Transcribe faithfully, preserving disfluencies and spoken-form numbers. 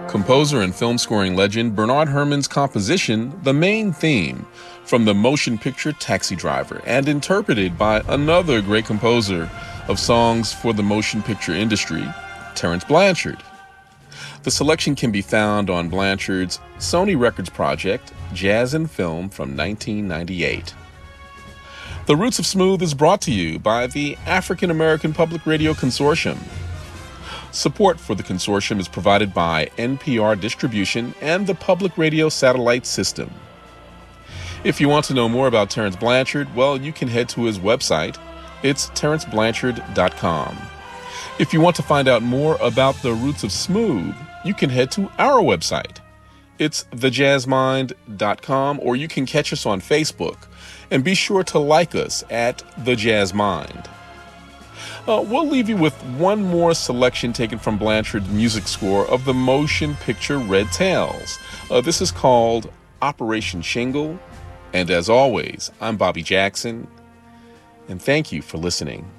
Composer and film scoring legend Bernard Herrmann's composition, The Main Theme, from the motion picture Taxi Driver, and interpreted by another great composer of songs for the motion picture industry, Terence Blanchard. The selection can be found on Blanchard's Sony Records project, Jazz and Film, from nineteen ninety-eight. The Roots of Smooth is brought to you by the African American Public Radio Consortium. Support for the consortium is provided by N P R Distribution and the Public Radio Satellite System. If you want to know more about Terence Blanchard, well, you can head to his website. It's terence blanchard dot com. If you want to find out more about the Roots of Smooth, you can head to our website. It's the jazz mind dot com, or you can catch us on Facebook. And be sure to like us at The Jazz Mind. Uh, we'll leave you with one more selection taken from Blanchard's music score of the motion picture Red Tails. Uh, this is called Operation Shingle. And as always, I'm Bobby Jackson, and thank you for listening.